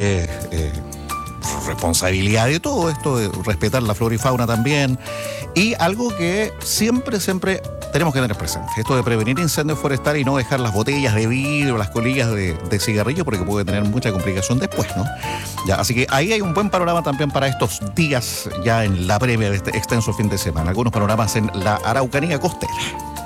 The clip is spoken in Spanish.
responsabilidad de todo esto, de respetar la flora y fauna también. Y algo que siempre tenemos que tener presente, esto de prevenir incendios forestales y no dejar las botellas de vidrio, las colillas de cigarrillo, porque puede tener mucha complicación después, ¿no? Ya, así que ahí hay un buen panorama también para estos días, ya en la previa de este extenso fin de semana. Algunos panoramas en la Araucanía costera.